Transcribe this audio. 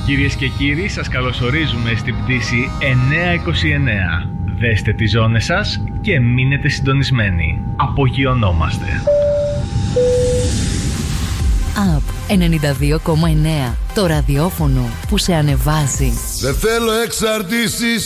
Κυρίες και κύριοι, σας καλωσορίζουμε στην πτήση 929. Δέστε τις ζώνες σας και μείνετε συντονισμένοι. Απογειωνόμαστε. Up 92,9. Το ραδιόφωνο που σε ανεβάζει. Δεν θέλω εξαρτήσεις.